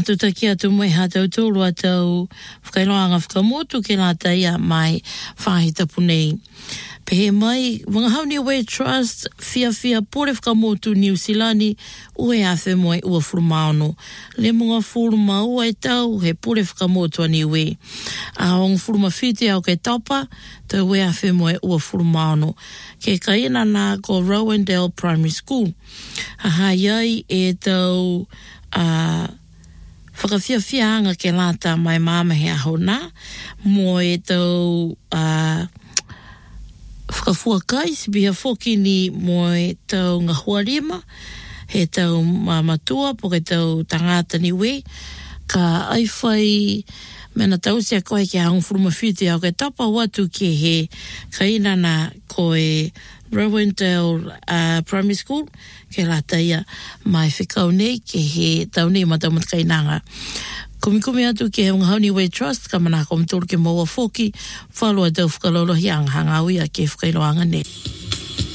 Mātou taki atu mai hātou tōru atau whakailoanga whakamotu ke lata ia mai whāhita punei. Pehe mai, Wangahauni Away Trust, fia pore whakamotu New Zealandi, ue awhe moe ua furumaono. Le munga furuma ua e tau, he pore whakamotu ani ue. Ahong furuma white au ke tapa, tau ue awhe moe ua furumaono. Ke kaina nā ko Rowendale Primary School. Aha iai e tau whakawhiawhianga ke lata mai māma he aho nā, mo e tau whakafuakai, sibia whokini mo e tau ngahuarima, he tau matua, po ke tau tangata ni we, ka aiwhai mena tau sea koe ke hang furuma white au ke tapa watu ke he kaina na koe Rowendale Primary School, ke lata ia mai whikau nei ke he tau nei matau matakainanga. Kumi atu ke Wangahauni Away Trust, ka manako mtoro ke maua whoki, whalua tau whakalolo hiang hanga uia ke whakailoanga nei.